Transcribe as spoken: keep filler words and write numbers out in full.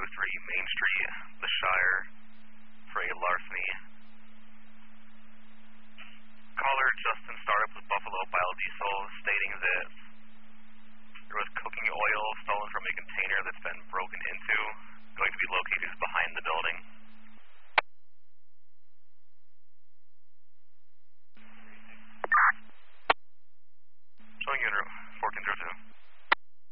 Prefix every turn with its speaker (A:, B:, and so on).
A: three Main Street, The Shire, for a larceny.